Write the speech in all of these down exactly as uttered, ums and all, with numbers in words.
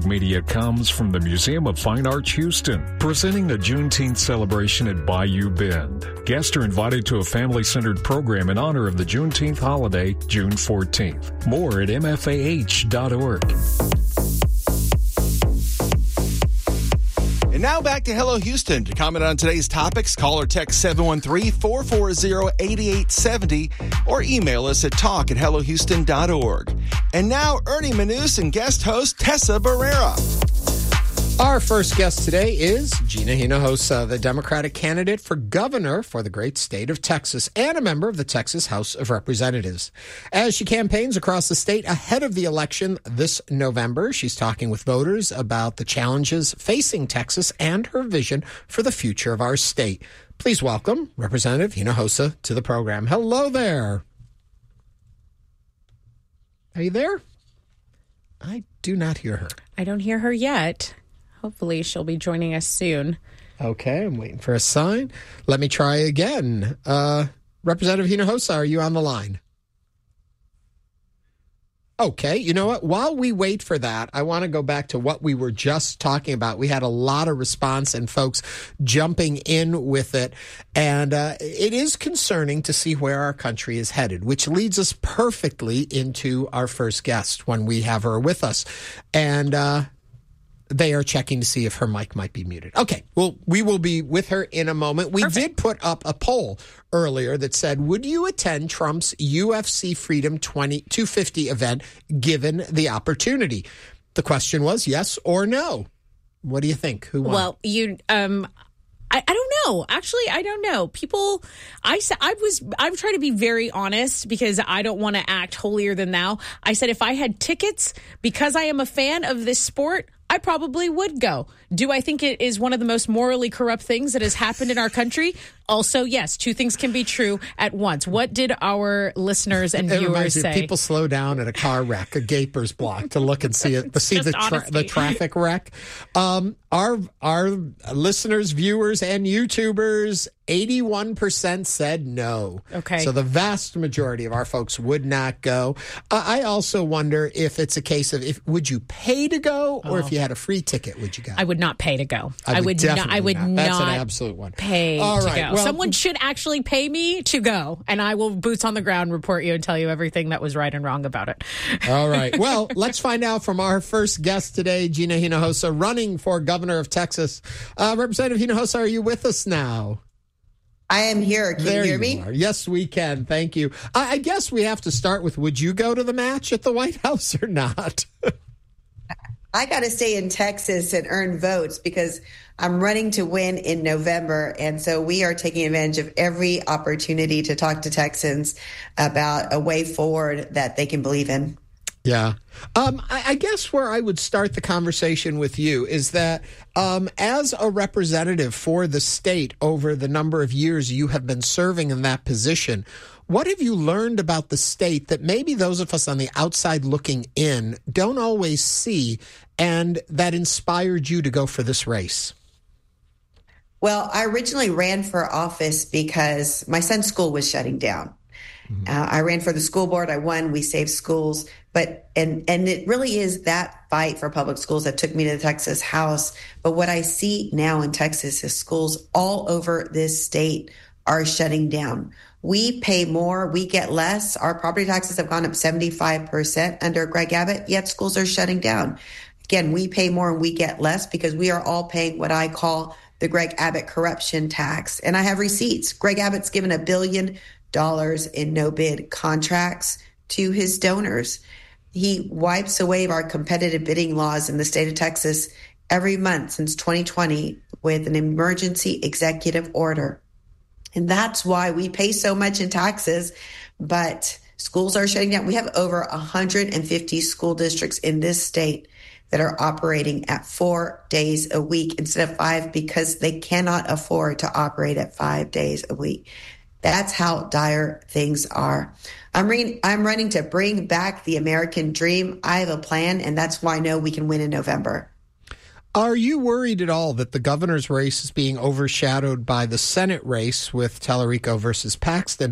Exclusive media comes from the Museum of Fine Arts Houston, presenting a Juneteenth celebration at Bayou Bend. Guests are invited to a family-centered program in honor of the Juneteenth holiday, June fourteenth. More at m f a h dot org. And now back to Hello Houston. To comment on today's topics, call or text seven one three, four four zero, eight eight seven zero or email us at talk at hello houston dot org. And now, Ernie Manus and guest host Tessa Barrera. Our first guest today is Gina Hinojosa, the Democratic candidate for governor for the great state of Texas and a member of the Texas House of Representatives. As she campaigns across the state ahead of the election this November, she's talking with voters about the challenges facing Texas and her vision for the future of our state. Please welcome Representative Hinojosa to the program. Hello there. Are you there? I do not hear her. I don't hear her yet. Hopefully she'll be joining us soon. Okay, I'm waiting for a sign. Let me try again. Uh, Representative Hinojosa, are you on the line? Okay, you know what? While we wait for that, I want to go back to what we were just talking about. We had a lot of response and folks jumping in with it. And uh, it is concerning to see where our country is headed, which leads us perfectly into our first guest when we have her with us. And uh they are checking to see if her mic might be muted. Okay, well, we will be with her in a moment. We Perfect. did put up a poll earlier that said, would you attend Trump's U F C Freedom two fifty event given the opportunity? The question was yes or no. What do you think? Who won? Well, you... um. I, I don't know. Actually, I don't know. People, I said, I was, I'm trying to be very honest because I don't want to act holier than thou. I said, if I had tickets because I am a fan of this sport, I probably would go. Do I think it is one of the most morally corrupt things that has happened in our country? Also, yes, two things can be true at once. What did our listeners and it viewers say? People slow down at a car wreck, a gaper's block, to look and see it, to see the tra- the traffic wreck. Um, our our listeners, viewers, and YouTubers, eighty-one percent said no. Okay. So the vast majority of our folks would not go. Uh, I also wonder if it's a case of if would you pay to go, or oh. if you had a free ticket, would you go? I would not pay to go. I would, I would not. I would not. not. That's an absolute one. Pay All to right. go. Well, someone should actually pay me to go, and I will boots on the ground report you and tell you everything that was right and wrong about it. All right. Well, let's find out from our first guest today, Gina Hinojosa, running for governor of Texas. Uh, Representative Hinojosa, are you with us now? I am here. Can there you hear you me? Are. Yes, we can. Thank you. I, I guess we have to start with, would you go to the match at the White House or not? I got to stay in Texas and earn votes because I'm running to win in November. And so we are taking advantage of every opportunity to talk to Texans about a way forward that they can believe in. Yeah. Um, I, I guess where I would start the conversation with you is that um, as a representative for the state over the number of years you have been serving in that position, what have you learned about the state that maybe those of us on the outside looking in don't always see and that inspired you to go for this race? Well, I originally ran for office because my son's school was shutting down. Mm-hmm. Uh, I ran for the school board. I won. We saved schools. But and and it really is that fight for public schools that took me to the Texas House. But what I see now in Texas is schools all over this state are shutting down. We pay more, we get less. Our property taxes have gone up seventy-five percent under Greg Abbott, yet schools are shutting down. Again, we pay more and we get less because we are all paying what I call the Greg Abbott corruption tax. And I have receipts. Greg Abbott's given a billion dollars in no-bid contracts to his donors. He wipes away our competitive bidding laws in the state of Texas every month since twenty twenty with an emergency executive order. And that's why we pay so much in taxes, but schools are shutting down. We have over one hundred fifty school districts in this state that are operating at four days a week instead of five because they cannot afford to operate at five days a week. That's how dire things are. I'm, re- I'm running to bring back the American dream. I have a plan, and that's why I know we can win in November. Are you worried at all that the governor's race is being overshadowed by the Senate race with Tallarico versus Paxton?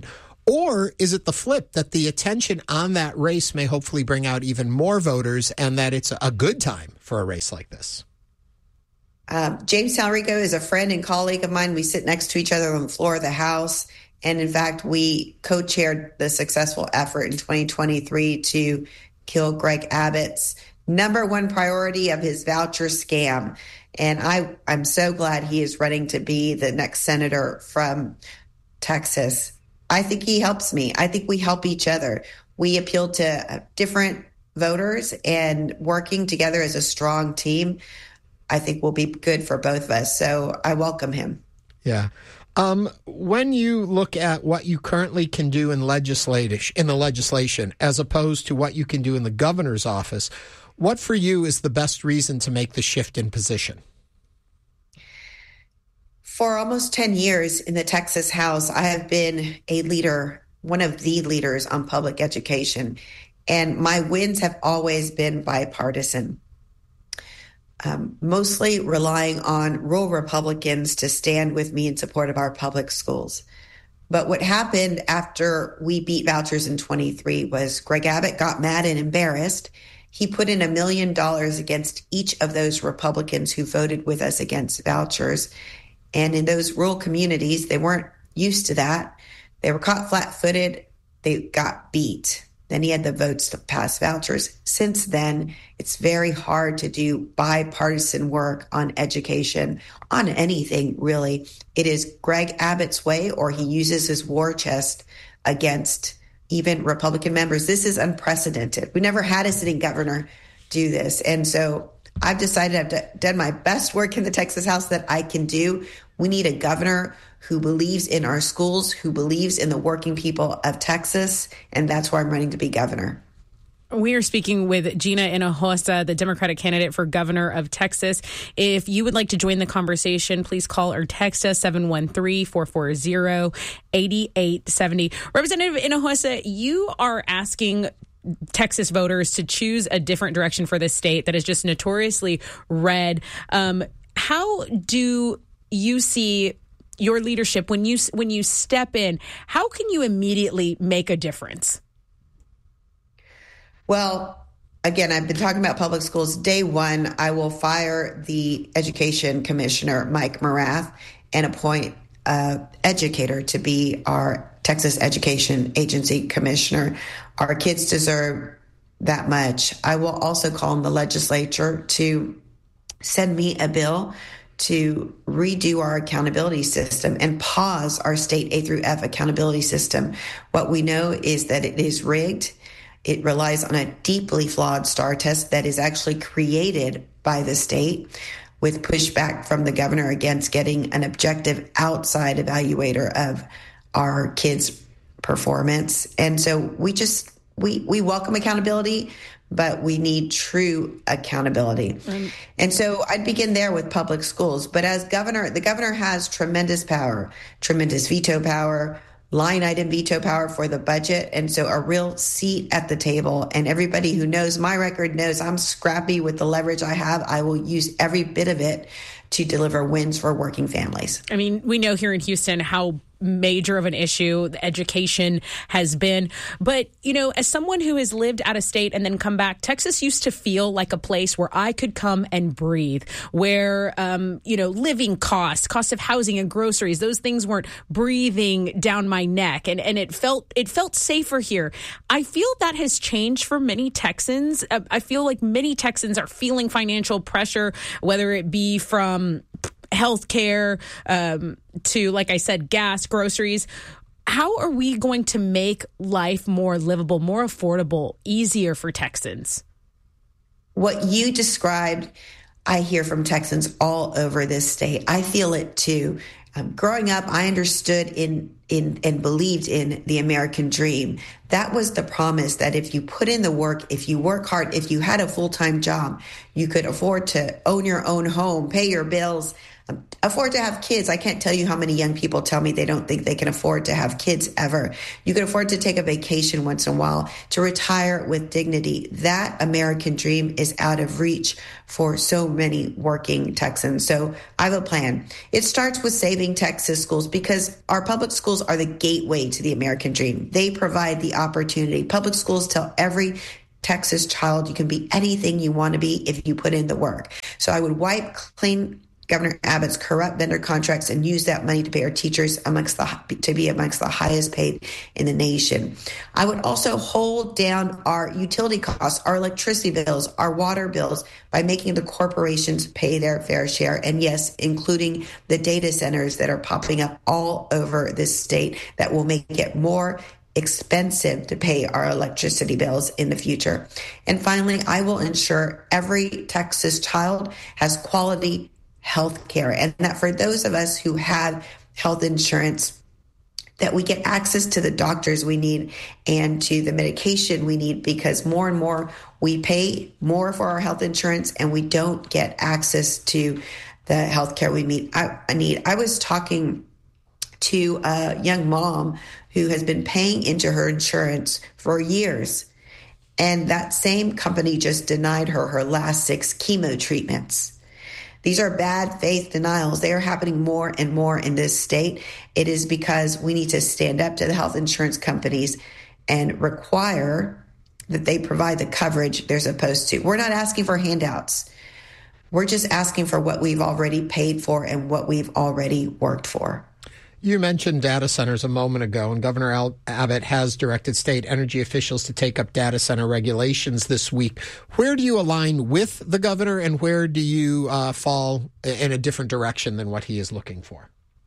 Or is it the flip, that the attention on that race may hopefully bring out even more voters and that it's a good time for a race like this? Uh, James Talrico is a friend and colleague of mine. We sit next to each other on the floor of the House. And in fact, we co-chaired the successful effort in twenty twenty-three to kill Greg Abbott's number one priority of his voucher scam. And I, I'm so glad he is running to be the next senator from Texas. I think he helps me. I think we help each other. We appeal to different voters, and working together as a strong team, I think will be good for both of us. So I welcome him. Yeah. Um, when you look at what you currently can do in legislation, in the legislation, as opposed to what you can do in the governor's office, what for you is the best reason to make the shift in position? For almost ten years in the Texas House, I have been a leader, one of the leaders on public education, and my wins have always been bipartisan, um, mostly relying on rural Republicans to stand with me in support of our public schools. But what happened after we beat vouchers in twenty-three was Greg Abbott got mad and embarrassed. He put in a million dollars against each of those Republicans who voted with us against vouchers. And in those rural communities, they weren't used to that. They were caught flat-footed. They got beat. Then he had the votes to pass vouchers. Since then, it's very hard to do bipartisan work on education, on anything, really. It is Greg Abbott's way, or he uses his war chest against even Republican members. This is unprecedented. We never had a sitting governor do this. And so I've decided I've d- done my best work in the Texas House that I can do. We need a governor who believes in our schools, who believes in the working people of Texas, and that's why I'm running to be governor. We are speaking with Gina Hinojosa, the Democratic candidate for governor of Texas. If you would like to join the conversation, please call or text us seven one three, four four zero, eight eight seven zero. Representative Hinojosa, you are asking Texas voters to choose a different direction for this state that is just notoriously red. Um, how do you see your leadership when you when you step in? How can you immediately make a difference? Well, again, I've been talking about public schools. Day one, I will fire the education commissioner, Mike Morath, and appoint an educator to be our Texas Education Agency commissioner. Our kids deserve that much. I will also call on the legislature to send me a bill to redo our accountability system and pause our state A through F accountability system. What we know is that it is rigged. It relies on a deeply flawed STAR test that is actually created by the state, with pushback from the governor against getting an objective outside evaluator of our kids' performance. And so we just, we, we welcome accountability, but we need true accountability. Um, and so I'd begin there with public schools. But as governor, the governor has tremendous power, tremendous veto power, line item veto power for the budget. And so a real seat at the table. And everybody who knows my record knows I'm scrappy with the leverage I have. I will use every bit of it to deliver wins for working families. I mean, we know here in Houston how major of an issue education has been. But, you know, as someone who has lived out of state and then come back, Texas used to feel like a place where I could come and breathe, where, um, you know, living costs, cost of housing and groceries, those things weren't breathing down my neck. And, and it felt it felt safer here. I feel that has changed for many Texans. I feel like many Texans are feeling financial pressure, whether it be from healthcare, um, to, like I said, gas, groceries. How are we going to make life more livable, more affordable, easier for Texans? What you described, I hear from Texans all over this state. I feel it too. Um, growing up, I understood in in and believed in the American dream, That was the promise, that if you put in the work, if you work hard, if you had a full-time job, you could afford to own your own home, pay your bills, afford to have kids. I can't tell you how many young people tell me they don't think they can afford to have kids ever. You can afford to take a vacation once in a while, to retire with dignity. That American dream is out of reach for so many working Texans. So I have a plan. It starts with saving Texas schools, because our public schools are the gateway to the American dream. They provide the opportunity. Public schools tell every Texas child you can be anything you want to be if you put in the work. So I would wipe clean Governor Abbott's corrupt vendor contracts and use that money to pay our teachers amongst the to be amongst the highest paid in the nation. I would also hold down our utility costs, our electricity bills, our water bills, by making the corporations pay their fair share. And yes, including the data centers that are popping up all over this state that will make it more expensive to pay our electricity bills in the future. And finally, I will ensure every Texas child has quality health care, and that for those of us who have health insurance, that we get access to the doctors we need and to the medication we need, because more and more we pay more for our health insurance and we don't get access to the health care we need. I, I need. I was talking to a young mom who has been paying into her insurance for years, and that same company just denied her her last six chemo treatments. These are bad faith denials. They are happening more and more in this state. It is because we need to stand up to the health insurance companies and require that they provide the coverage they're supposed to. We're not asking for handouts. We're just asking for what we've already paid for and what we've already worked for. You mentioned data centers a moment ago, and Governor Al- Abbott has directed state energy officials to take up data center regulations this week. Where do you align with the governor, and where do you uh, fall in a different direction than what he is looking for?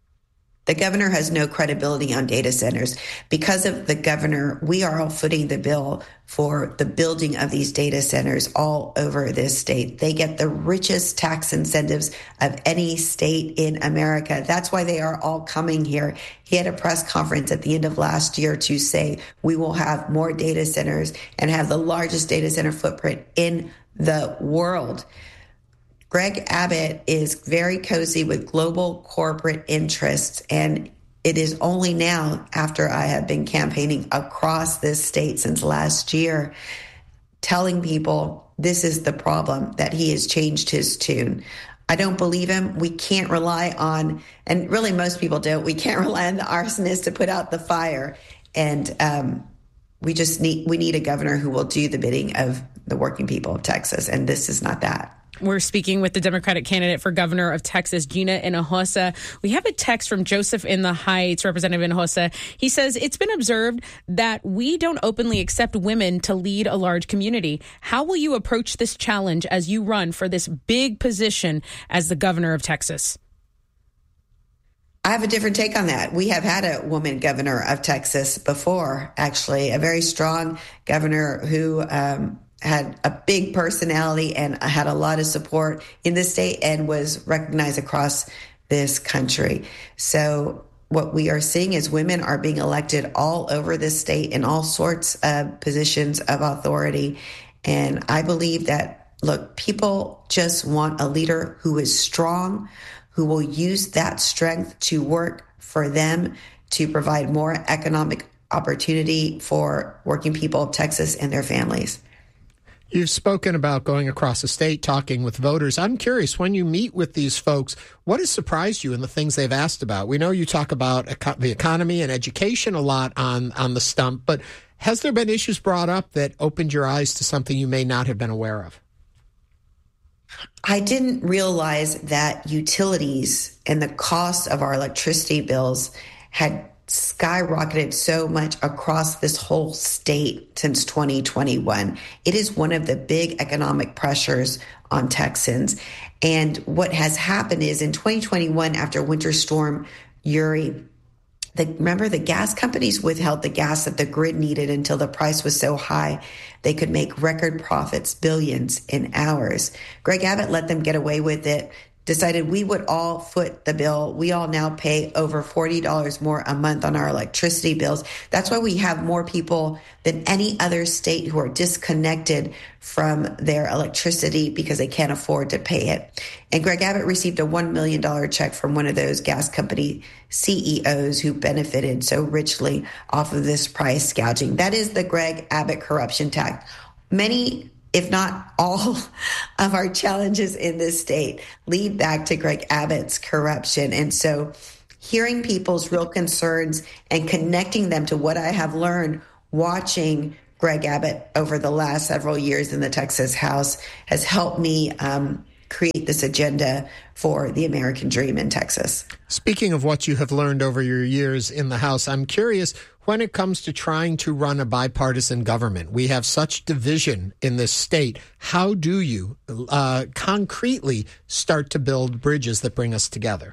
The governor has no credibility on data centers. Because of the governor, we are all footing the bill for the building of these data centers all over this state. They get the richest tax incentives of any state in America. That's why they are all coming here. He had a press conference at the end of last year to say we will have more data centers and have the largest data center footprint in the world. Greg Abbott is very cozy with global corporate interests, and it is only now, after I have been campaigning across this state since last year, telling people this is the problem, that he has changed his tune. I don't believe him. We can't rely on, and really most people don't, we can't rely on the arsonist to put out the fire. And um, we just need, we need a governor who will do the bidding of the working people of Texas, and this is not that. We're speaking with the Democratic candidate for governor of Texas, Gina Hinojosa. We have a text from Joseph in the Heights, Representative Hinojosa. He says, it's been observed that we don't openly accept women to lead a large community. How will you approach this challenge as you run for this big position as the governor of Texas? I have a different take on that. We have had a woman governor of Texas before, actually, a very strong governor who um, had a big personality and had a lot of support in the state and was recognized across this country. So what we are seeing is women are being elected all over this state in all sorts of positions of authority. And I believe that, look, people just want a leader who is strong, who will use that strength to work for them, to provide more economic opportunity for working people of Texas and their families. You've spoken about going across the state, talking with voters. I'm curious, when you meet with these folks, what has surprised you in the things they've asked about? We know you talk about eco- the economy and education a lot on, on the stump, but has there been issues brought up that opened your eyes to something you may not have been aware of? I didn't realize that utilities and the cost of our electricity bills had skyrocketed so much across this whole state since twenty twenty-one. It is one of the big economic pressures on Texans. And what has happened is in twenty twenty-one, after Winter Storm Uri, the, remember the gas companies withheld the gas that the grid needed until the price was so high they could make record profits, billions in hours. Greg Abbott let them get away with it decided we would all foot the bill. We all now pay over forty dollars more a month on our electricity bills. That's why we have more people than any other state who are disconnected from their electricity because they can't afford to pay it. And Greg Abbott received a one million dollars check from one of those gas company C E Os who benefited so richly off of this price gouging. That is the Greg Abbott corruption tax. Many, if not all, of our challenges in this state lead back to Greg Abbott's corruption. And so hearing people's real concerns and connecting them to what I have learned watching Greg Abbott over the last several years in the Texas House has helped me um, create this agenda for the American dream in Texas. Speaking of what you have learned over your years in the House, I'm curious, when it comes to trying to run a bipartisan government, we have such division in this state. How do you uh, concretely start to build bridges that bring us together?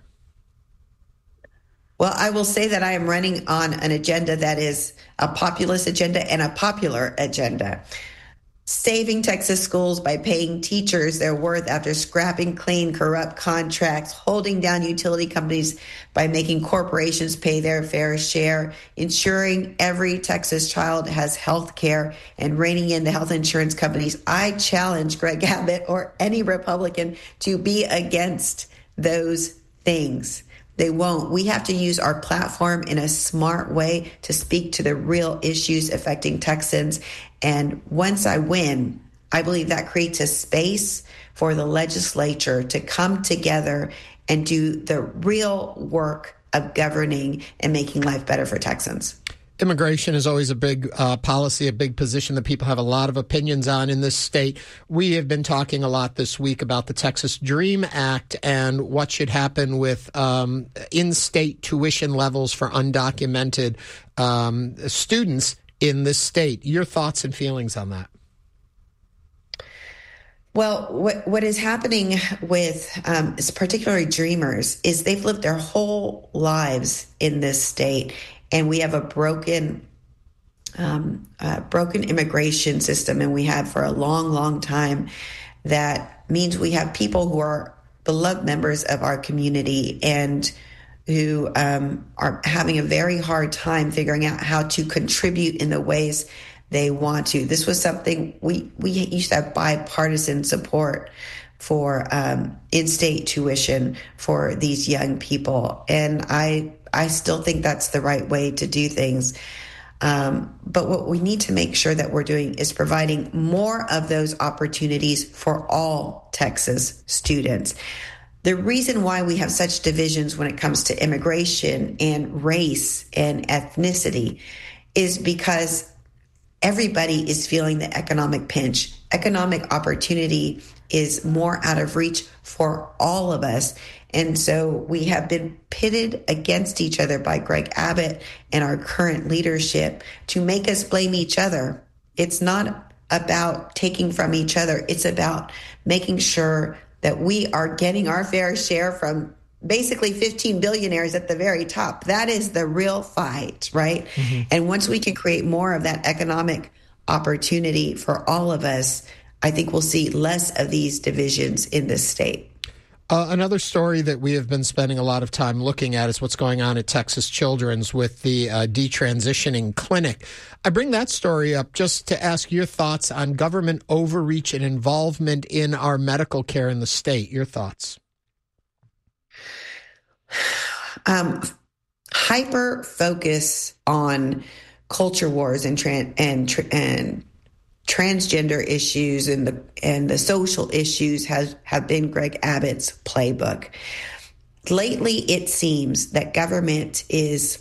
Well, I will say that I am running on an agenda that is a populist agenda and a popular agenda. Saving Texas schools by paying teachers their worth after scrapping clean, corrupt contracts, holding down utility companies by making corporations pay their fair share, ensuring every Texas child has health care, and reining in the health insurance companies. I challenge Greg Abbott or any Republican to be against those things. They won't. We have to use our platform in a smart way to speak to the real issues affecting Texans. And once I win, I believe that creates a space for the legislature to come together and do the real work of governing and making life better for Texans. Immigration is always a big uh, policy, a big position that people have a lot of opinions on in this state. We have been talking a lot this week about the Texas DREAM Act and what should happen with um, in-state tuition levels for undocumented um, students in this state. Your thoughts and feelings on that? Well, what what is happening with um, particularly Dreamers is they've lived their whole lives in this state. And we have a broken, um, uh, broken immigration system, and we have for a long, long time. That means we have people who are beloved members of our community and who um, are having a very hard time figuring out how to contribute in the ways they want to. This was something we, we used to have bipartisan support for um, in-state tuition for these young people. And I I still think that's the right way to do things. Um, but what we need to make sure that we're doing is providing more of those opportunities for all Texas students. The reason why we have such divisions when it comes to immigration and race and ethnicity is because everybody is feeling the economic pinch. Economic opportunity is more out of reach for all of us. And so we have been pitted against each other by Greg Abbott and our current leadership to make us blame each other. It's not about taking from each other. It's about making sure that we are getting our fair share from basically fifteen billionaires at the very top. That is the real fight, right? Mm-hmm. And once we can create more of that economic opportunity for all of us, I think we'll see less of these divisions in this state. Uh, another story that we have been spending a lot of time looking at is what's going on at Texas Children's with the uh, detransitioning clinic. I bring that story up just to ask your thoughts on government overreach and involvement in our medical care in the state. Your thoughts? Um, hyper focus on culture wars and tran- and tr- and transgender issues and the and the social issues has have been Greg Abbott's playbook. Lately, it seems that government is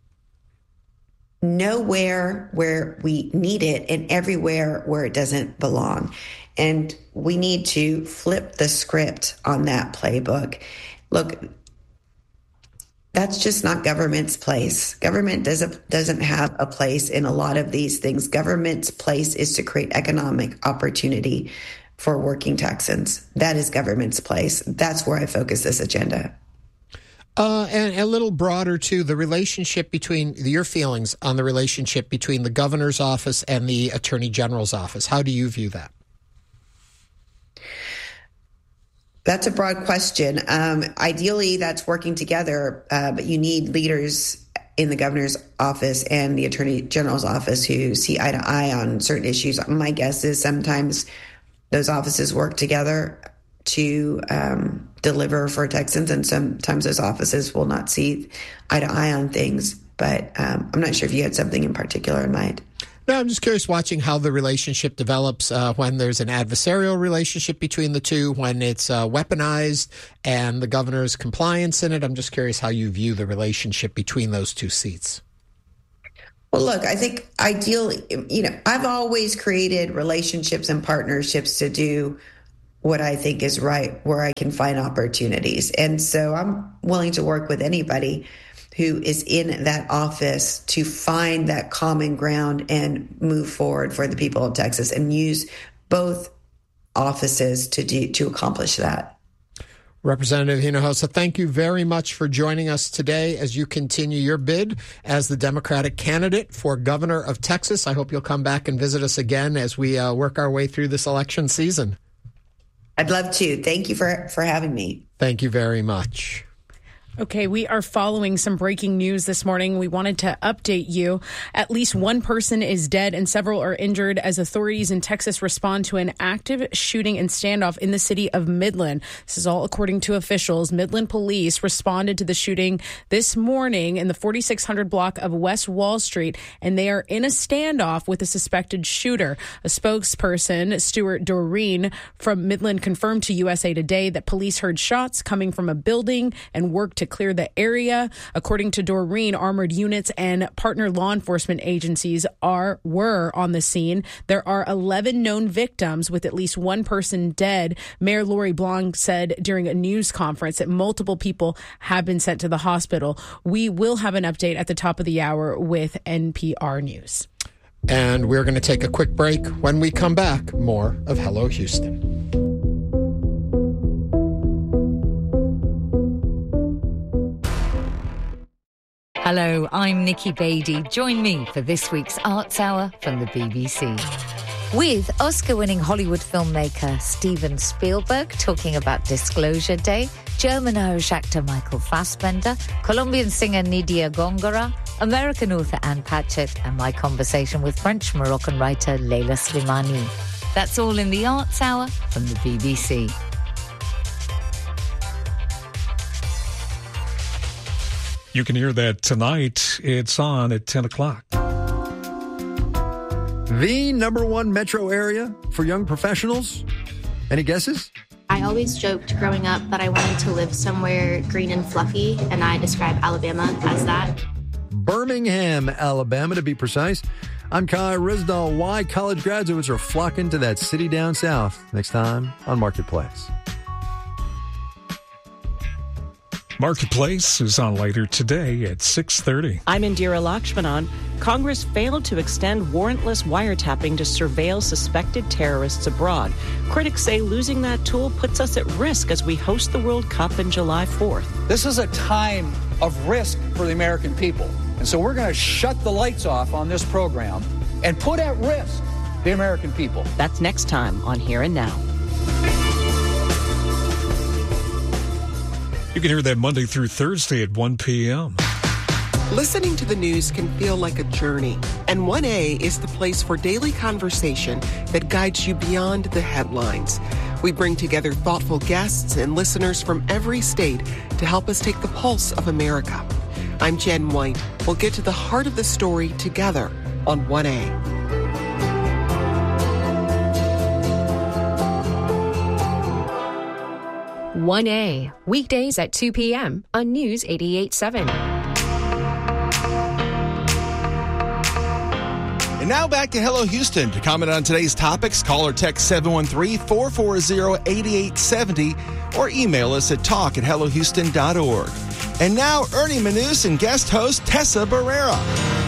nowhere where we need it and everywhere where it doesn't belong. And we need to flip the script on that playbook. Look, that's just not government's place. Government doesn't doesn't have a place in a lot of these things. Government's place is to create economic opportunity for working Texans. That is government's place. That's where I focus this agenda. Uh, and a little broader, too, the relationship between your feelings on the relationship between the governor's office and the attorney general's office. How do you view that? That's a broad question. Um, ideally, that's working together, uh, but you need leaders in the governor's office and the attorney general's office who see eye to eye on certain issues. My guess is sometimes those offices work together to um, deliver for Texans, and sometimes those offices will not see eye to eye on things. But um, I'm not sure if you had something in particular in mind. No, I'm just curious watching how the relationship develops uh, when there's an adversarial relationship between the two, when it's uh, weaponized and the governor's compliance in it. I'm just curious how you view the relationship between those two seats. Well, look, I think ideally, you know, I've always created relationships and partnerships to do what I think is right, where I can find opportunities. And so I'm willing to work with anybody who is in that office to find that common ground and move forward for the people of Texas, and use both offices to do, to accomplish that. Representative Hinojosa, thank you very much for joining us today as you continue your bid as the Democratic candidate for governor of Texas. I hope you'll come back and visit us again as we uh, work our way through this election season. I'd love to. Thank you for, for having me. Thank you very much. Okay, we are following some breaking news this morning. We wanted to update you. At least one person is dead and several are injured as authorities in Texas respond to an active shooting and standoff in the city of Midland. This is all according to officials. Midland police responded to the shooting this morning in the forty-six hundred block of West Wall Street, and they are in a standoff with a suspected shooter. A spokesperson, Stuart Doreen from Midland, confirmed to U S A Today that police heard shots coming from a building and worked to clear the area. According to Doreen, armored units and partner law enforcement agencies are were on the scene. There are eleven known victims, with at least one person dead. Mayor Lori Blanc said during a news conference that multiple people have been sent to the hospital. We will have an update at the top of the hour with N P R News. And we're going to take a quick break. When we come back, more of Hello Houston. Hello, I'm Nikki Beatty. Join me for this week's Arts Hour from the B B C. With Oscar-winning Hollywood filmmaker Steven Spielberg talking about Disclosure Day, German-Irish actor Michael Fassbender, Colombian singer Nidia Góngora, American author Anne Patchett, and my conversation with French-Moroccan writer Leila Slimani. That's all in the Arts Hour from the B B C. You can hear that tonight. It's on at ten o'clock. The number one metro area for young professionals. Any guesses? I always joked growing up that I wanted to live somewhere green and fluffy, and I describe Alabama as that. Birmingham, Alabama, to be precise. I'm Kai Rizdal. Why college graduates are flocking to that city down south. Next time on Marketplace. Marketplace is on later today at six thirty. I'm Indira Lakshmanan. Congress failed to extend warrantless wiretapping to surveil suspected terrorists abroad. Critics say losing that tool puts us at risk as we host the World Cup on July fourth. This is a time of risk for the American people. And so we're going to shut the lights off on this program and put at risk the American people. That's next time on Here and Now. You can hear that Monday through Thursday at one p.m. Listening to the news can feel like a journey, and one A is the place for daily conversation that guides you beyond the headlines. We bring together thoughtful guests and listeners from every state to help us take the pulse of America. I'm Jen White. We'll get to the heart of the story together on one A. one A, weekdays at two p.m. on News eighty-eight point seven. And now back to Hello Houston. To comment on today's topics, call or text seven one three, four four zero, eight eight seven zero or email us at talk at hello houston dot org. And now, Ernie Manoose and guest host Tessa Barrera.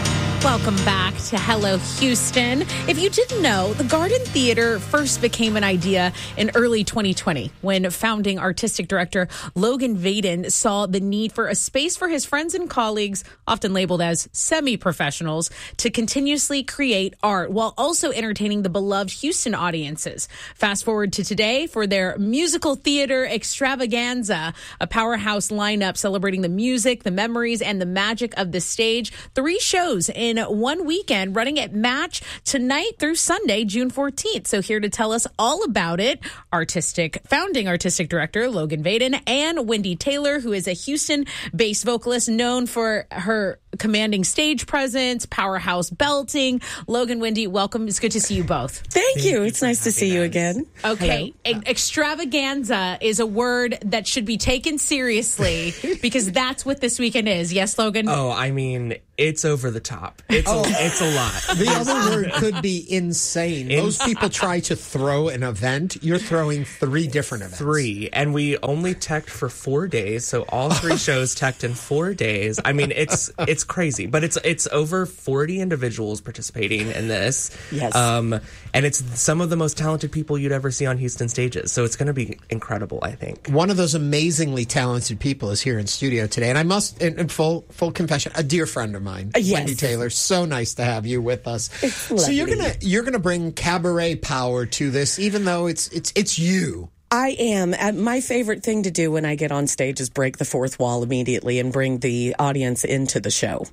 Welcome back to Hello Houston. If you didn't know, the Garden Theater first became an idea in early twenty twenty when founding artistic director Logan Vaden saw the need for a space for his friends and colleagues, often labeled as semi-professionals, to continuously create art while also entertaining the beloved Houston audiences. Fast forward to today for their musical theater extravaganza, a powerhouse lineup celebrating the music, the memories, and the magic of the stage. Three shows in one weekend, running at Match tonight through Sunday, June fourteenth. So here to tell us all about it, artistic founding artistic director Logan Vaden and Wendy Taylor, who is a Houston-based vocalist known for her commanding stage presence, powerhouse belting. Logan, Wendy, welcome. It's good to see you both. Thank, Thank you. you. It's nice to see us. you again. Okay. E- extravaganza is a word that should be taken seriously because that's what this weekend is. Yes, Logan? Oh, I mean, it's over the top. It's, oh. a, it's a lot. The other word could be insane. In- Most people try to throw an event. You're throwing three different events. Three. And we only teched for four days. So all three shows teched in four days. I mean, it's it's crazy. But it's it's over forty individuals participating in this. Yes. Um, and it's some of the most talented people you'd ever see on Houston stages. So it's going to be incredible, I think. One of those amazingly talented people is here in studio today. And I must, in, in full full confession, a dear friend of mine, yes. Wendy Taylor. So nice to have you with us. So you're gonna you're gonna bring cabaret power to this, even though it's it's it's you. I am. Uh, my favorite thing to do when I get on stage is break the fourth wall immediately and bring the audience into the show.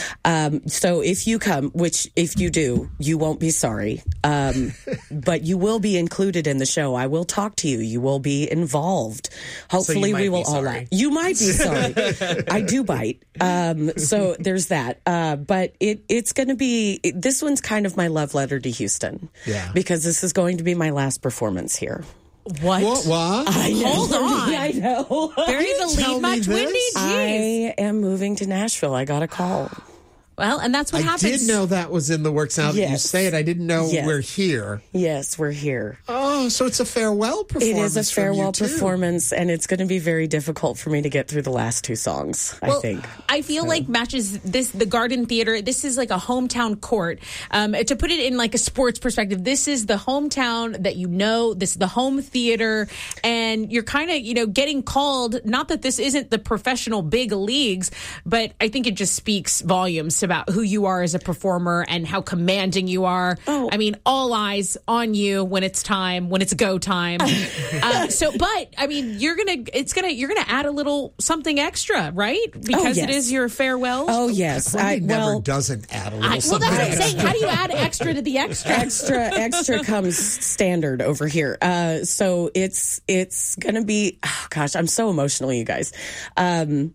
Um, so if you come, which if you do, you won't be sorry, um, but you will be included in the show. I will talk to you. You will be involved. Hopefully so we will all laugh. You might be sorry. I do bite. Um, so there's that. Uh, but it, it's going to be, it, this one's kind of my love letter to Houston. Yeah. Because this is going to be my last performance here. What? What? What? I know. Hold on. I know. Bury the lead much, Wendy? I am moving to Nashville. I got a call. Well, and that's what I happens. I did know that was in the works. Now yes. that you say it, I didn't know yes. we're here. Yes, we're here. Oh, so it's a farewell performance. It is a farewell from you performance, and it's going to be very difficult for me to get through the last two songs, well, I think. I feel so. like matches this, the Garden Theater, this is like a hometown court. Um, to put it in like a sports perspective, this is the hometown that you know, this is the home theater, and you're kind of, you know, getting called, not that this isn't the professional big leagues, but I think it just speaks volumes about who you are as a performer and how commanding you are. Oh. I mean, all eyes on you when it's time, when it's go time. uh, so, but I mean, you're gonna, it's gonna, you're gonna add a little something extra, right? Because oh, yes. it is your farewell. Oh yes, I never well, doesn't add a little. I, well, something that's what I'm extra. saying. How do you add extra to the extra? extra, extra comes standard over here. Uh, so it's it's gonna be. Oh gosh, I'm so emotional, you guys. Um,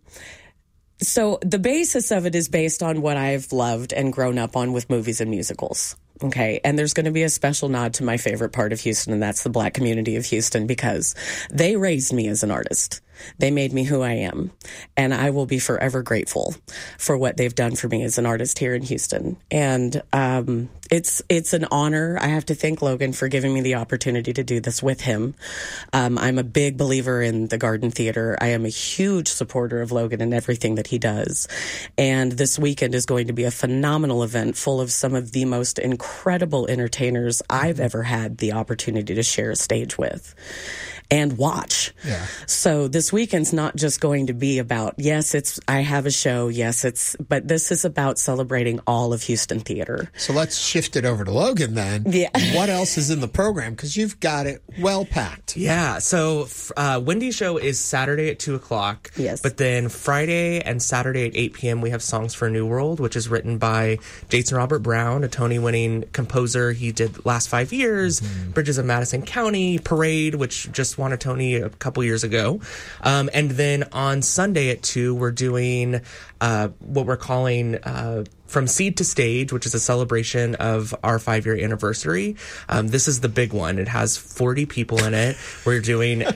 So the basis of it is based on what I've loved and grown up on with movies and musicals. Okay. And there's going to be a special nod to my favorite part of Houston, and that's the Black community of Houston, because they raised me as an artist. They made me who I am. And I will be forever grateful for what they've done for me as an artist here in Houston. And um, it's it's an honor. I have to thank Logan for giving me the opportunity to do this with him. Um, I'm a big believer in the Garden Theater. I am a huge supporter of Logan and everything that he does. And this weekend is going to be a phenomenal event full of some of the most incredible entertainers I've ever had the opportunity to share a stage with and watch. Yeah. So this weekend's not just going to be about, yes, it's, I have a show, yes, it's, but this is about celebrating all of Houston theater. So let's shift it over to Logan then. Yeah. What else is in the program? Because you've got it well packed. Yeah. So uh, Wendy's show is Saturday at two o'clock. Yes. But then Friday and Saturday at eight p.m. we have Songs for a New World, which is written by Jason Robert Brown, a Tony-winning composer. He did Last Five Years, mm-hmm. Bridges of Madison County, Parade, which just won a Tony a couple years ago. Um, and then on Sunday at two, we're doing uh, what we're calling uh, From Seed to Stage, which is a celebration of our five-year anniversary. Um, this is the big one. It has forty people in it. We're doing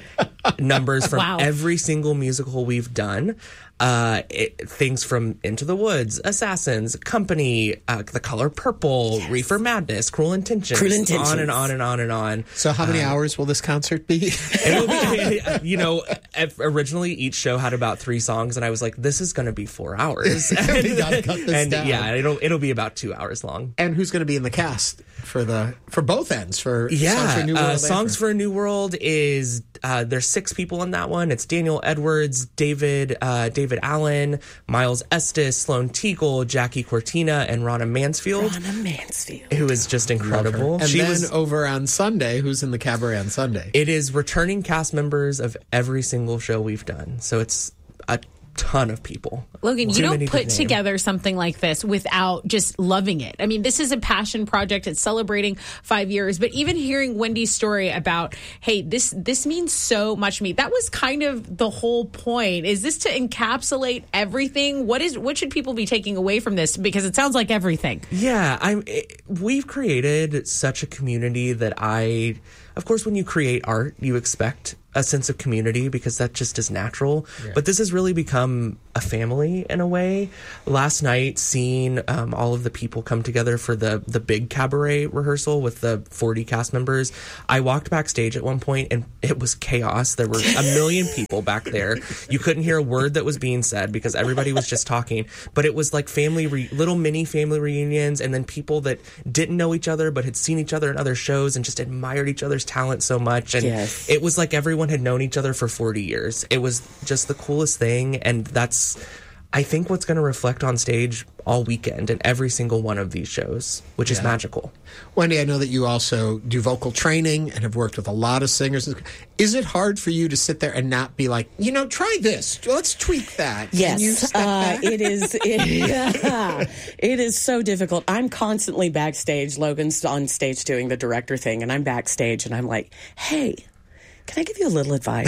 numbers from Wow. every single musical we've done. Uh, it, things from Into the Woods, Assassins, Company, uh, The Color Purple, yes. Reefer Madness, Cruel Intentions, Cruel Intentions, on and on and on and on. So how many um, hours will this concert be? It'll be, you know, originally each show had about three songs, and I was like, this is going to be four hours. We gotta cut this and down. yeah, it'll it'll be about two hours long. And who's going to be in the cast for the for both ends? For yeah, Songs for a New World, uh, Songs for a New World is uh, there's six people in that one. It's Daniel Edwards, David uh, David Allen, Miles Estes, Sloan Teagle, Jackie Cortina, and Ronna Mansfield. Ronna Mansfield, who is just incredible. And she then was over on Sunday, who's in the cabaret on Sunday? It is returning cast members of every single show we've done. So it's a ton of people. Logan, Too you don't many to put name. together something like this without just loving it. I mean, this is a passion project. It's celebrating five years. But even hearing Wendy's story about, hey, this this means so much to me. That was kind of the whole point. Is this to encapsulate everything? What is what should people be taking away from this? Because it sounds like everything. Yeah, I'm. It, we've created such a community that I, of course, when you create art, you expect a sense of community because that just is natural. Yeah. But this has really become a family in a way. Last night, seeing um, all of the people come together for the the big cabaret rehearsal with the forty cast members, I walked backstage at one point and it was chaos. There were a million people back there. You couldn't hear a word that was being said because everybody was just talking. But it was like family, re- little mini family reunions, and then people that didn't know each other but had seen each other in other shows and just admired each other's talent so much. And yes. it was like everyone had known each other for forty years. It was just the coolest thing, and that's I think what's going to reflect on stage all weekend in every single one of these shows, which yeah. is magical. Wendy, I know that you also do vocal training and have worked with a lot of singers. Is it hard for you to sit there and not be like, you know, try this, let's tweak that? Yes, Can you step uh, back? it is. It, yeah, it is so difficult. I'm constantly backstage. Logan's on stage doing the director thing, and I'm backstage, and I'm like, hey, can I give you a little advice?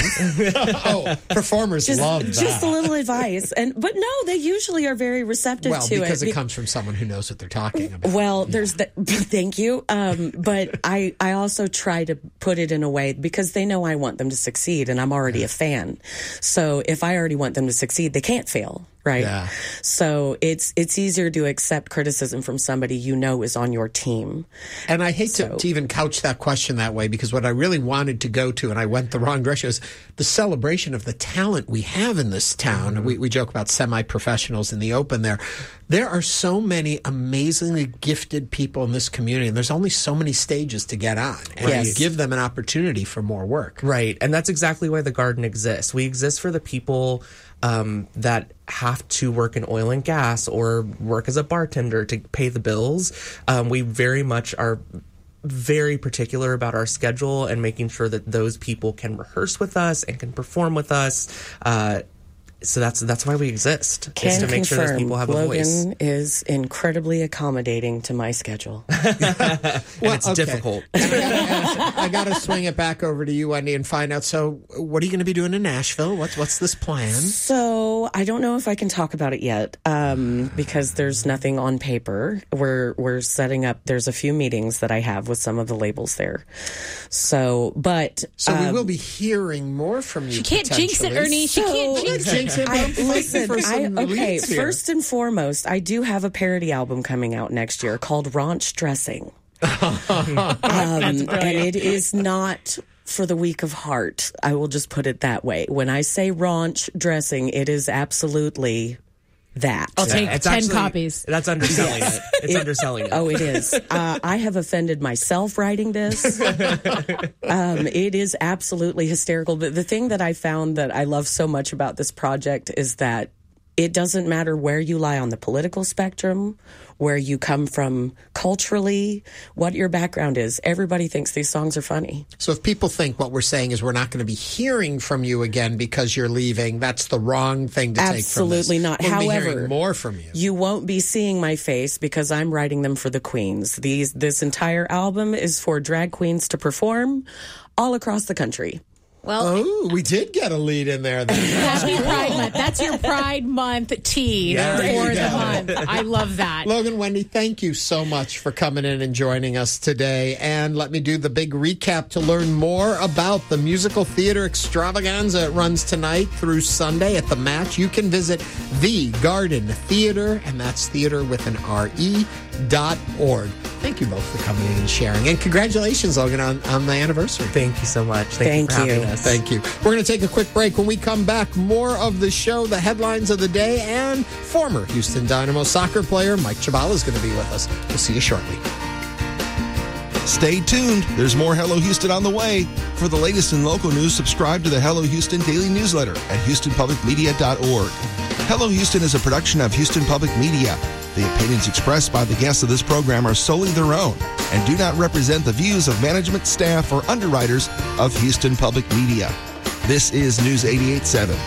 oh, performers just, love that. Just a little advice. and But no, they usually are very receptive well, to it. Well, because it comes from someone who knows what they're talking about. Well, yeah. there's that. Thank you. Um, but I, I also try to put it in a way because they know I want them to succeed and I'm already a fan. So if I already want them to succeed, they can't fail. Right. Yeah. So it's it's easier to accept criticism from somebody you know is on your team. And I hate so. to, to even couch that question that way because what I really wanted to go to, and I went the wrong direction, is the celebration of the talent we have in this town. Mm-hmm. We, we joke about semi-professionals in the open there. There are so many amazingly gifted people in this community, and there's only so many stages to get on. And yes. you give them an opportunity for more work. Right. And that's exactly why the Garden exists. We exist for the people um, that have to work in oil and gas or work as a bartender to pay the bills. Um, we very much are very particular about our schedule and making sure that those people can rehearse with us and can perform with us. Uh, So that's that's why we exist. Can is to make confirm, sure those people have Logan a voice. is incredibly accommodating to my schedule. and well, it's okay. difficult. I got to swing it back over to you, Wendy, and find out. So, what are you going to be doing in Nashville? What's what's this plan? So, I don't know if I can talk about it yet um, because there's nothing on paper. We're we're setting up. There's a few meetings that I have with some of the labels there. So, but so um, we will be hearing more from you. She can't jinx it, Ernie. She So- can't jinx it. I, listen, I, okay, here. first and foremost, I do have a parody album coming out next year called Raunch Dressing. um, and it is not for the weak of heart. I will just put it that way. When I say raunch dressing, it is absolutely that. I'll take It's ten actually- copies. That's underselling it. It's It- underselling it. Oh, it is. Uh, I have offended myself writing this. um, it is absolutely hysterical. But the thing that I found that I love so much about this project is that it doesn't matter where you lie on the political spectrum, where you come from culturally, what your background is. Everybody thinks these songs are funny. So if people think what we're saying is we're not going to be hearing from you again because you're leaving, that's the wrong thing to take from this. Absolutely not. We'll However, be hearing more from you. You won't be seeing my face because I'm writing them for the queens. These this entire album is for drag queens to perform all across the country. Well, oh, we did get a lead in there. Then. Happy Pride Month. That's your Pride Month tea Yeah, for the month. I love that. Logan, Wendy, thank you so much for coming in and joining us today. And let me do the big recap to learn more about the musical theater extravaganza. It runs tonight through Sunday at the Match. You can visit The Garden Theater, and that's theater with an R E dot org. Thank you both for coming in and sharing. And congratulations, Logan, on, on the anniversary. Thank you so much. Thank, Thank you for you. having us. Thank you. We're going to take a quick break. When we come back, more of the show, the headlines of the day, and former Houston Dynamo soccer player Mike Chabala is going to be with us. We'll see you shortly. Stay tuned. There's more Hello Houston on the way. For the latest in local news, subscribe to the Hello Houston daily newsletter at houston public media dot org. Hello Houston is a production of Houston Public Media. The opinions expressed by the guests of this program are solely their own and do not represent the views of management, staff, or underwriters of Houston Public Media. This is News eighty-eight point seven.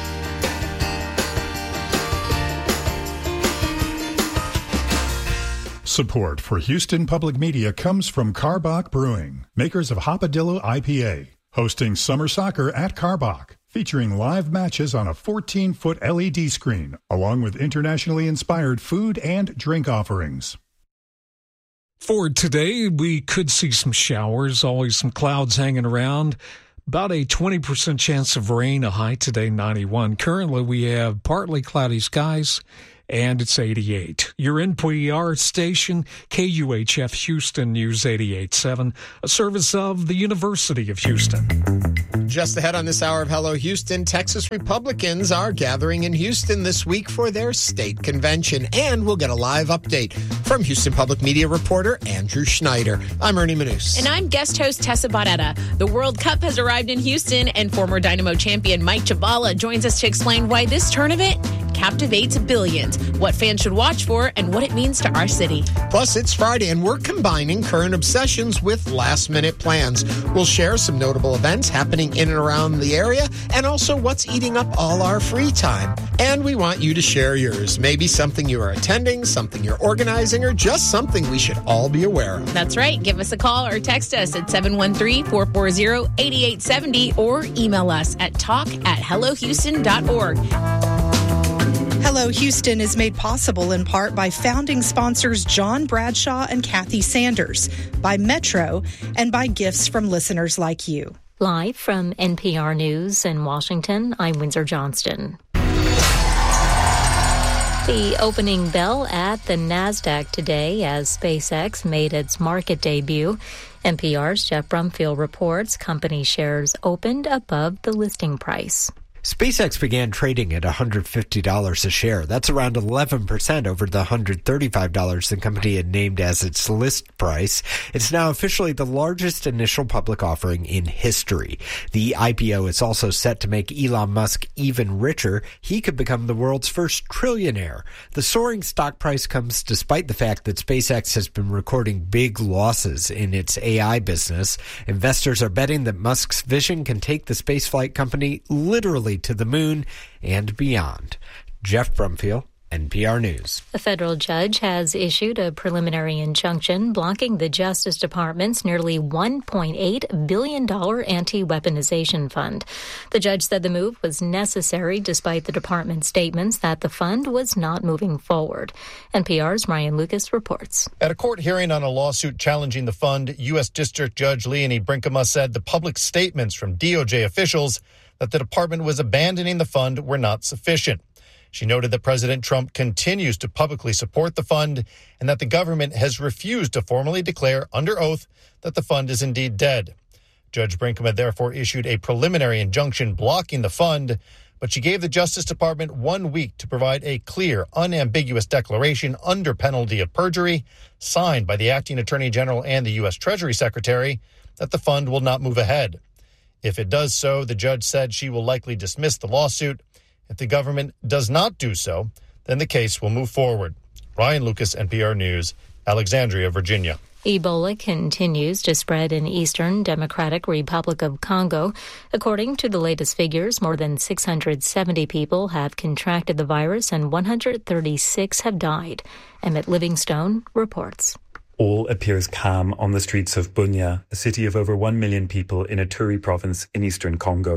Support for Houston Public Media comes from Karbach Brewing, makers of Hopadillo I P A, hosting summer soccer at Karbach, featuring live matches on a fourteen-foot L E D screen, along with internationally inspired food and drink offerings. For today, we could see some showers, always some clouds hanging around. About a twenty percent chance of rain, a high today ninety-one. Currently, we have partly cloudy skies, and it's eighty-eight. Your N P R station, K U H F Houston News eighty-eight point seven, a service of the University of Houston. Just ahead on this hour of Hello Houston, Texas Republicans are gathering in Houston this week for their state convention, and we'll get a live update from Houston Public Media reporter Andrew Schneider. I'm Ernie Manous. And I'm guest host Tessa Barretta. The World Cup has arrived in Houston, and former Dynamo champion Mike Chabala joins us to explain why this tournament captivates billions, what fans should watch for, and what it means to our city. Plus, it's Friday, and we're combining current obsessions with last-minute plans. We'll share some notable events happening in and around the area, and also what's eating up all our free time. And we want you to share yours. Maybe something you are attending, something you're organizing, or just something we should all be aware of. That's right. Give us a call or text us at seven one three, four four zero, eight eight seven zero or email us at talk at hello houston dot org. Hello Houston is made possible in part by founding sponsors John Bradshaw and Kathy Sanders, by Metro, and by gifts from listeners like you. Live from N P R News in Washington, I'm Windsor Johnston. The opening bell at the NASDAQ today as SpaceX made its market debut. N P R's Jeff Brumfield reports company shares opened above the listing price. SpaceX began trading at one hundred fifty dollars a share. That's around eleven percent over the one hundred thirty-five dollars the company had named as its list price. It's now officially the largest initial public offering in history. The I P O is also set to make Elon Musk even richer. He could become the world's first trillionaire. The soaring stock price comes despite the fact that SpaceX has been recording big losses in its A I business. Investors are betting that Musk's vision can take the spaceflight company literally to the moon and beyond. Jeff Brumfield, N P R News. A federal judge has issued a preliminary injunction blocking the Justice Department's nearly one point eight billion dollars anti-weaponization fund. The judge said the move was necessary despite the department's statements that the fund was not moving forward. N P R's Ryan Lucas reports. At a court hearing on a lawsuit challenging the fund, U S District Judge Leonie Brinkema said the public statements from D O J officials that the department was abandoning the fund were not sufficient. She noted that President Trump continues to publicly support the fund and that the government has refused to formally declare under oath that the fund is indeed dead. Judge Brinkema therefore issued a preliminary injunction blocking the fund, but she gave the Justice Department one week to provide a clear, unambiguous declaration under penalty of perjury, signed by the acting Attorney General and the U S Treasury Secretary, that the fund will not move ahead. If it does so, the judge said she will likely dismiss the lawsuit. If the government does not do so, then the case will move forward. Ryan Lucas, N P R News, Alexandria, Virginia. Ebola continues to spread in Eastern Democratic Republic of Congo. According to the latest figures, more than six hundred seventy people have contracted the virus and one hundred thirty-six have died. Emmett Livingstone reports. All appears calm on the streets of Bunia, a city of over one million people in Ituri province in eastern Congo.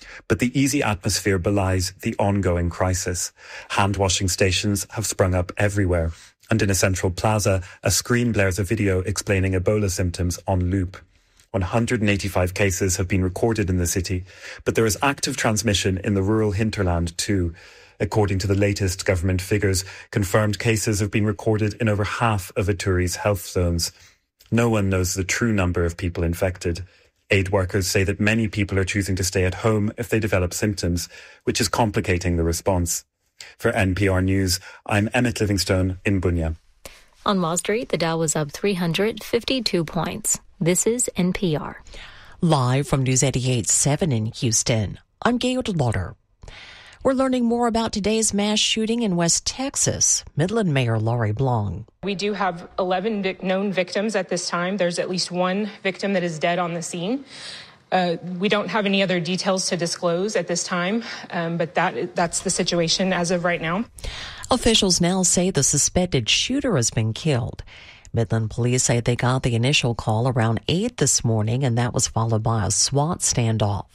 But the easy atmosphere belies the ongoing crisis. Hand-washing stations have sprung up everywhere. And in a central plaza, a screen blares a video explaining Ebola symptoms on loop. one hundred eighty-five cases have been recorded in the city, but there is active transmission in the rural hinterland too. According to the latest government figures, confirmed cases have been recorded in over half of Ituri's health zones. No one knows the true number of people infected. Aid workers say that many people are choosing to stay at home if they develop symptoms, which is complicating the response. For N P R News, I'm Emmett Livingstone in Bunya. On Wall Street, the Dow was up three hundred fifty-two points. This is N P R. Live from News eighty-eight point seven in Houston, I'm Gail DeLauder. We're learning more about today's mass shooting in West Texas. Midland Mayor Laurie Blong. We do have eleven vic- known victims at this time. There's at least one victim that is dead on the scene. Uh, we don't have any other details to disclose at this time, um, but that that's the situation as of right now. Officials now say the suspected shooter has been killed. Midland police say they got the initial call around eight this morning, and that was followed by a SWAT standoff.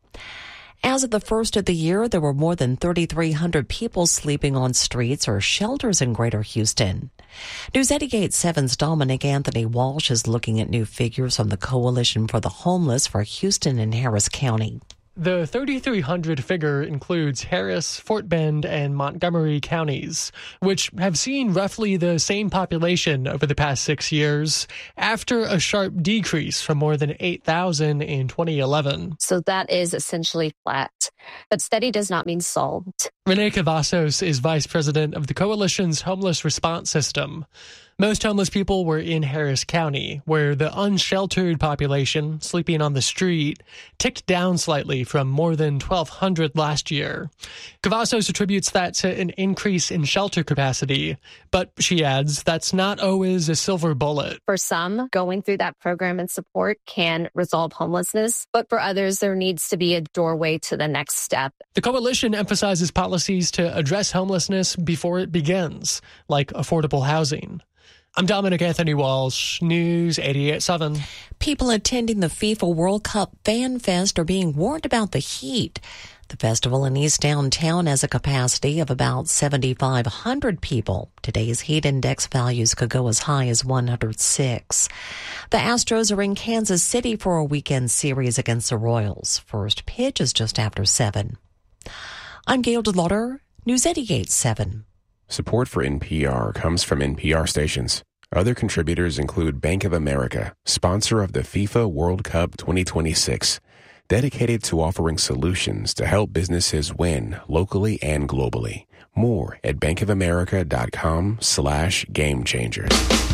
As of the first of the year, there were more than thirty-three hundred people sleeping on streets or shelters in Greater Houston. News eighty-eight point seven's Dominic Anthony Walsh is looking at new figures from the Coalition for the Homeless for Houston and Harris County. The thirty-three hundred figure includes Harris, Fort Bend, and Montgomery counties, which have seen roughly the same population over the past six years, after a sharp decrease from more than eight thousand in twenty eleven. So that is essentially flat. But steady does not mean solved. Renee Cavazos is vice president of the Coalition's Homeless Response System. Most homeless people were in Harris County, where the unsheltered population, sleeping on the street, ticked down slightly from more than twelve hundred last year. Cavazos attributes that to an increase in shelter capacity, but she adds that's not always a silver bullet. For some, going through that program and support can resolve homelessness, but for others, there needs to be a doorway to the next step. The coalition emphasizes policies to address homelessness before it begins, like affordable housing. I'm Dominic Anthony Walsh, News eighty-eight point seven. People attending the FIFA World Cup Fan Fest are being warned about the heat. The festival in East Downtown has a capacity of about seventy-five hundred people. Today's heat index values could go as high as one hundred six. The Astros are in Kansas City for a weekend series against the Royals. First pitch is just after seven. I'm Gail DeLauder, News eighty-eight point seven. Support for N P R comes from N P R stations. Other contributors include Bank of America, sponsor of the FIFA World Cup twenty twenty-six, dedicated to offering solutions to help businesses win locally and globally. More at bankofamerica.com slash game changers.